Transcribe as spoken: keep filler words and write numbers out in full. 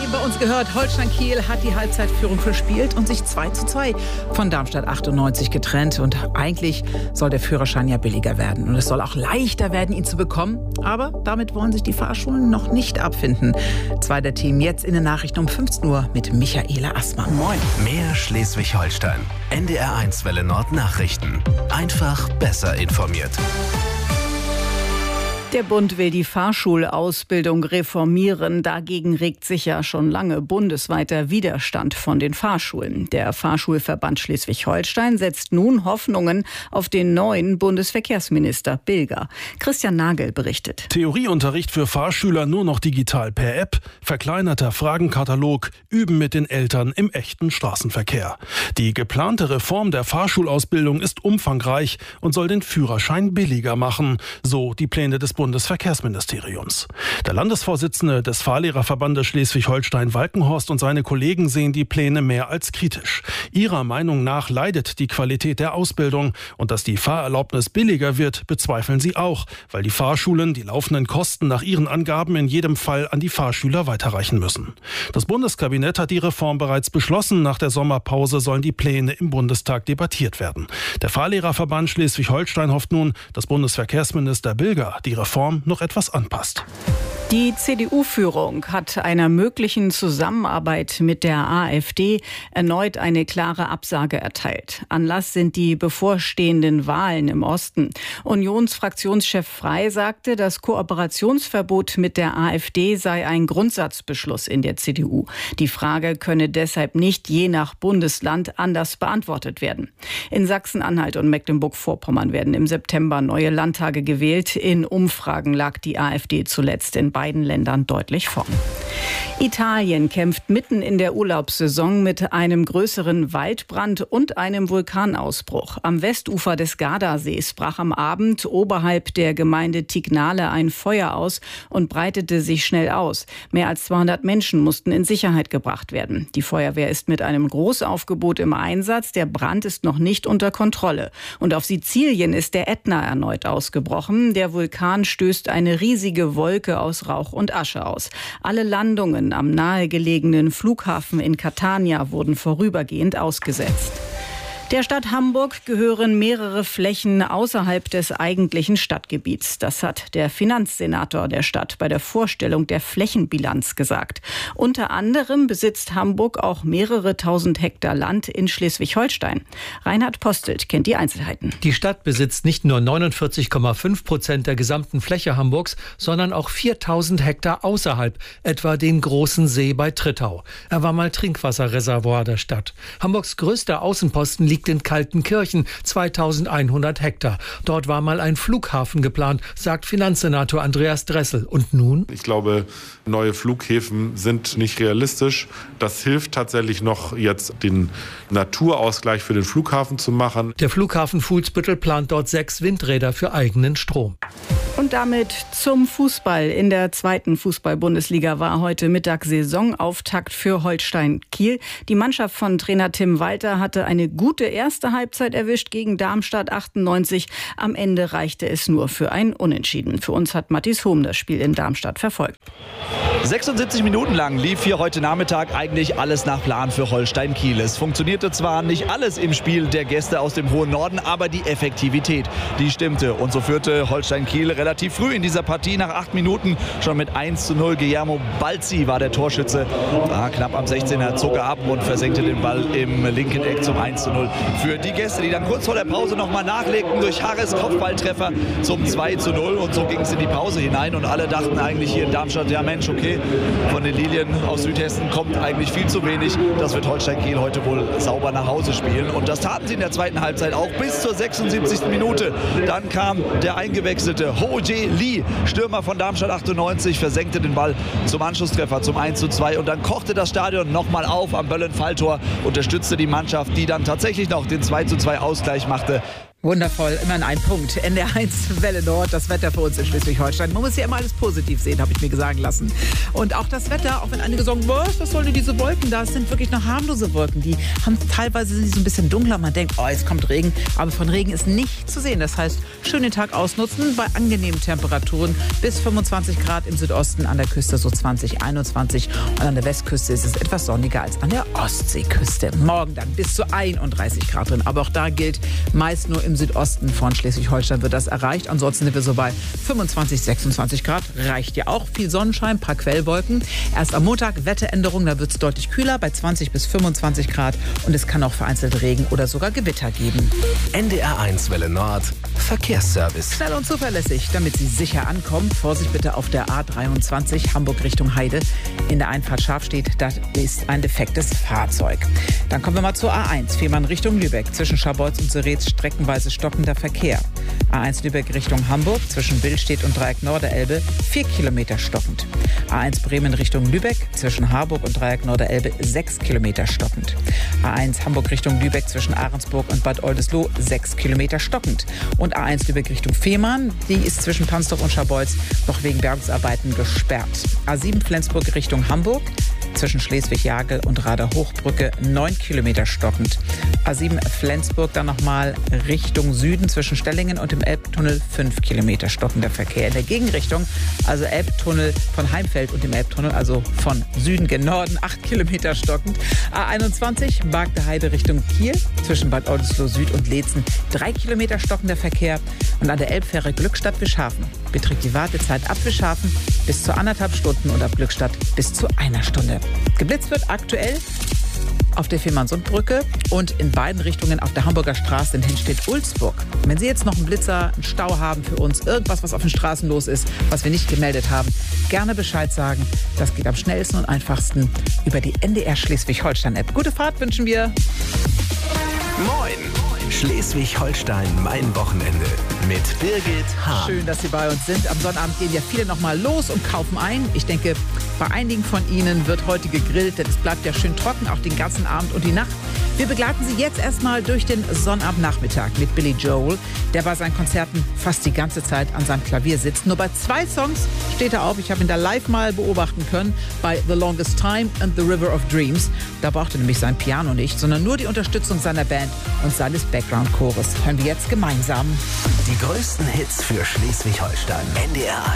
eben bei uns gehört, Holstein Kiel hat die Halbzeitführung verspielt und sich zwei zu zwei von Darmstadt achtundneunzig getrennt. Und eigentlich soll der Führerschein ja billiger werden. Und es soll auch leichter werden, ihn zu bekommen. Aber damit wollen sich die Fahrschulen noch nicht abfinden. Zwei der Themen jetzt in den Nachrichten um fünfzehn Uhr mit Michaela Assmann. Moin. Mehr Schleswig-Holstein. N D R eins Welle Nord Nachrichten. Einfach besser informiert. Der Bund will die Fahrschulausbildung reformieren. Dagegen regt sich ja schon lange bundesweiter Widerstand von den Fahrschulen. Der Fahrschulverband Schleswig-Holstein setzt nun Hoffnungen auf den neuen Bundesverkehrsminister Bilger. Christian Nagel berichtet. Theorieunterricht für Fahrschüler nur noch digital per App, verkleinerter Fragenkatalog, Üben mit den Eltern im echten Straßenverkehr. Die geplante Reform der Fahrschulausbildung ist umfangreich und soll den Führerschein billiger machen, so die Pläne des Bundesverkehrsministeriums. Der Landesvorsitzende des Fahrlehrerverbandes Schleswig-Holstein Walkenhorst und seine Kollegen sehen die Pläne mehr als kritisch. Ihrer Meinung nach leidet die Qualität der Ausbildung und dass die Fahrerlaubnis billiger wird, bezweifeln sie auch, weil die Fahrschulen die laufenden Kosten nach ihren Angaben in jedem Fall an die Fahrschüler weiterreichen müssen. Das Bundeskabinett hat die Reform bereits beschlossen. Nach der Sommerpause sollen die Pläne im Bundestag debattiert werden. Der Fahrlehrerverband Schleswig-Holstein hofft nun, dass Bundesverkehrsminister Bilger die Reform noch etwas anpasst. Die C D U-Führung hat einer möglichen Zusammenarbeit mit der AfD erneut eine klare Absage erteilt. Anlass sind die bevorstehenden Wahlen im Osten. Unionsfraktionschef Frey sagte, das Kooperationsverbot mit der AfD sei ein Grundsatzbeschluss in der C D U. Die Frage könne deshalb nicht je nach Bundesland anders beantwortet werden. In Sachsen-Anhalt und Mecklenburg-Vorpommern werden im September neue Landtage gewählt. In Umfragen lag die AfD zuletzt in beiden Ländern deutlich vorn. Italien kämpft mitten in der Urlaubssaison mit einem größeren Waldbrand und einem Vulkanausbruch. Am Westufer des Gardasees brach am Abend oberhalb der Gemeinde Tignale ein Feuer aus und breitete sich schnell aus. Mehr als zweihundert Menschen mussten in Sicherheit gebracht werden. Die Feuerwehr ist mit einem Großaufgebot im Einsatz. Der Brand ist noch nicht unter Kontrolle. Und auf Sizilien ist der Ätna erneut ausgebrochen. Der Vulkan stößt eine riesige Wolke aus Rauch und Asche aus. Alle Landungen am nahegelegenen Flughafen in Catania wurden vorübergehend ausgesetzt. Der Stadt Hamburg gehören mehrere Flächen außerhalb des eigentlichen Stadtgebiets. Das hat der Finanzsenator der Stadt bei der Vorstellung der Flächenbilanz gesagt. Unter anderem besitzt Hamburg auch mehrere tausend Hektar Land in Schleswig-Holstein. Reinhard Postelt kennt die Einzelheiten. Die Stadt besitzt nicht nur neunundvierzig Komma fünf Prozent der gesamten Fläche Hamburgs, sondern auch viertausend Hektar außerhalb, etwa den großen See bei Trittau. Er war mal Trinkwasserreservoir der Stadt. Hamburgs größter Außenposten liegt in Kaltenkirchen, zweitausendeinhundert Hektar. Dort war mal ein Flughafen geplant, sagt Finanzsenator Andreas Dressel. Und nun? Ich glaube, neue Flughäfen sind nicht realistisch. Das hilft tatsächlich noch, jetzt den Naturausgleich für den Flughafen zu machen. Der Flughafen Fuhlsbüttel plant dort sechs Windräder für eigenen Strom. Und damit zum Fußball. In der zweiten Fußball-Bundesliga war heute Mittag Saisonauftakt für Holstein Kiel. Die Mannschaft von Trainer Tim Walter hatte eine gute erste Halbzeit erwischt gegen Darmstadt achtundneunzig. Am Ende reichte es nur für ein Unentschieden. Für uns hat Matthias Hohm das Spiel in Darmstadt verfolgt. sechsundsiebzig Minuten lang lief hier heute Nachmittag eigentlich alles nach Plan für Holstein Kiel. Es funktionierte zwar nicht alles im Spiel der Gäste aus dem hohen Norden, aber die Effektivität, die stimmte. Und so führte Holstein Kiel relativ früh in dieser Partie nach acht Minuten schon mit eins zu null. Guillermo Balzi war der Torschütze. Ah, knapp am sechzehner zog er ab und versenkte den Ball im linken Eck zum eins zu null. Für die Gäste, die dann kurz vor der Pause nochmal nachlegten durch Harris Kopfballtreffer zum zwei zu null. Und so ging es in die Pause hinein. Und alle dachten eigentlich hier in Darmstadt, ja Mensch, okay, von den Lilien aus Südhessen kommt eigentlich viel zu wenig. Das wird Holstein Kiel heute wohl sauber nach Hause spielen. Und das taten sie in der zweiten Halbzeit auch bis zur sechsundsiebzigsten Minute. Dann kam der eingewechselte Ho Jae Lee, Stürmer von Darmstadt achtundneunzig, versenkte den Ball zum Anschlusstreffer, zum eins zu zwei. Und dann kochte das Stadion nochmal auf am Böllen-Falltor, unterstützte die Mannschaft, die dann tatsächlich noch den zwei zu zwei Ausgleich machte. Wundervoll, immerhin ein Punkt. N D R eins Welle Nord, das Wetter für uns in Schleswig-Holstein. Man muss ja immer alles positiv sehen, habe ich mir sagen lassen. Und auch das Wetter, auch wenn einige sagen, was, was sollen denn diese Wolken da? Es sind wirklich noch harmlose Wolken. Die haben teilweise sind die so ein bisschen dunkler. Man denkt, oh, jetzt kommt Regen. Aber von Regen ist nicht zu sehen. Das heißt, schön den Tag ausnutzen bei angenehmen Temperaturen. Bis fünfundzwanzig Grad im Südosten, an der Küste so zwanzig, einundzwanzig. Und an der Westküste ist es etwas sonniger als an der Ostseeküste. Morgen dann bis zu einunddreißig Grad drin. Aber auch da gilt, meist nur im Südosten von Schleswig-Holstein wird das erreicht. Ansonsten sind wir so bei fünfundzwanzig, sechsundzwanzig Grad. Reicht ja auch. Viel Sonnenschein, paar Quellwolken. Erst am Montag Wetteränderung, da wird es deutlich kühler bei zwanzig bis fünfundzwanzig Grad. Und es kann auch vereinzelt Regen oder sogar Gewitter geben. N D R eins Welle Nord Verkehrsservice. Schnell und zuverlässig, damit Sie sicher ankommen. Vorsicht bitte auf der A dreiundzwanzig Hamburg Richtung Heide. In der Einfahrt Scharfstedt, da ist ein defektes Fahrzeug. Dann kommen wir mal zur A eins, Fehmarn Richtung Lübeck. Zwischen Scharbeutz und Seretz streckenweise stockender Verkehr. A eins Lübeck Richtung Hamburg, zwischen Billstedt und Dreieck Norderelbe, vier Kilometer stockend. A eins Bremen Richtung Lübeck, zwischen Harburg und Dreieck Norderelbe, sechs Kilometer stockend. A eins Hamburg Richtung Lübeck, zwischen Ahrensburg und Bad Oldesloe, sechs Kilometer stockend. Und A eins Lübeck Richtung Fehmarn, die ist zwischen Pansdorf und Scharbeutz noch wegen Bergungsarbeiten gesperrt. A sieben Flensburg Richtung Hamburg, zwischen Schleswig-Jagel und Rader-Hochbrücke, neun Kilometer stockend. A sieben Flensburg dann nochmal Richtung Süden, zwischen Stellingen und dem Elbtunnel, fünf Kilometer stockender Verkehr. In der Gegenrichtung, also Elbtunnel von Heimfeld und dem Elbtunnel, also von Süden gen Norden, acht Kilometer stockend. A einundzwanzig Bargte Heide Richtung Kiel, zwischen Bad Oldesloe Süd und Leetzen, drei Kilometer stockender Verkehr. Und an der Elbfähre Glückstadt-Wischhafen beträgt die Wartezeit ab Wischhafen bis zu anderthalb Stunden und ab Glückstadt bis zu einer Stunde. Geblitzt wird aktuell auf der Fehmarnsundbrücke und in beiden Richtungen auf der Hamburger Straße in Hinstedt-Ulzburg. Wenn Sie jetzt noch einen Blitzer, einen Stau haben für uns, irgendwas, was auf den Straßen los ist, was wir nicht gemeldet haben, gerne Bescheid sagen. Das geht am schnellsten und einfachsten über die N D R Schleswig-Holstein-App. Gute Fahrt wünschen wir. Moin! Schleswig-Holstein, mein Wochenende mit Birgit Hahn. Schön, dass Sie bei uns sind. Am Sonnabend gehen ja viele noch mal los und kaufen ein. Ich denke, bei einigen von Ihnen wird heute gegrillt, denn es bleibt ja schön trocken, auch den ganzen Abend und die Nacht. Wir begleiten Sie jetzt erstmal durch den Sonnabendnachmittag mit Billy Joel, der bei seinen Konzerten fast die ganze Zeit an seinem Klavier sitzt. Nur bei zwei Songs steht er auf. Ich habe ihn da live mal beobachten können, bei The Longest Time and The River of Dreams. Da braucht er nämlich sein Piano nicht, sondern nur die Unterstützung seiner Band und seines Background-Chores. Hören wir jetzt gemeinsam. Die größten Hits für Schleswig-Holstein. N D R eins.